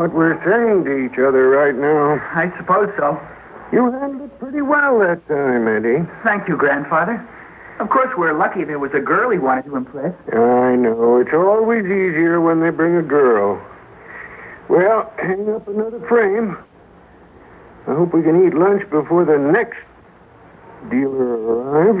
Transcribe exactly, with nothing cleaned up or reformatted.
what we're saying to each other right now. I suppose so. You handled it pretty well that time, Eddie. Thank you, Grandfather. Of course, we're lucky there was a girl he wanted to impress. I know. It's always easier when they bring a girl. Well, hang up another frame. I hope we can eat lunch before the next dealer arrives.